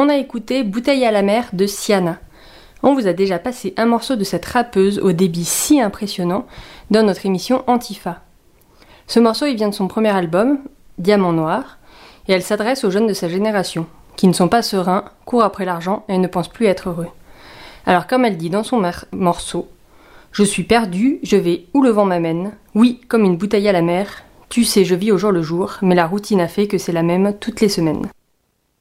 On a écouté Bouteille à la mer de Siana. On vous a déjà passé un morceau de cette rappeuse au débit si impressionnant dans notre émission Antifa. Ce morceau il vient de son premier album, Diamant Noir, et elle s'adresse aux jeunes de sa génération, qui ne sont pas sereins, courent après l'argent et ne pensent plus être heureux. Alors comme elle dit dans son morceau, « Je suis perdue, je vais où le vent m'amène, oui, comme une bouteille à la mer, tu sais je vis au jour le jour, mais la routine a fait que c'est la même toutes les semaines. »